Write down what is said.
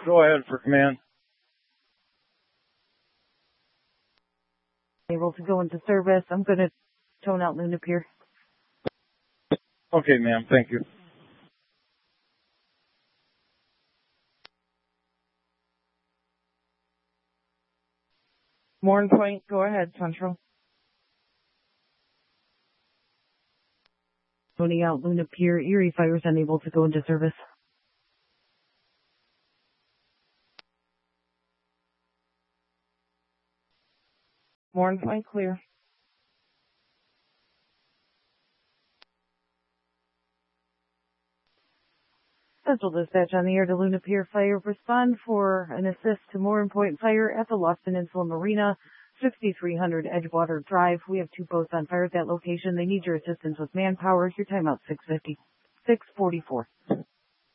Go ahead for command. Able to go into service. I'm going to tone out Luna Pier. Okay, ma'am. Thank you. Morn Point, go ahead, Central. Toning out Luna Pier. Erie Fires unable to go into service. Morn Point clear. Central Dispatch on the air to Luna Pier Fire. Respond for an assist to Morn Point Fire at the Lost Peninsula Marina, 6300 Edgewater Drive. We have 2 boats on fire at that location. They need your assistance with manpower. Your timeout 6:44.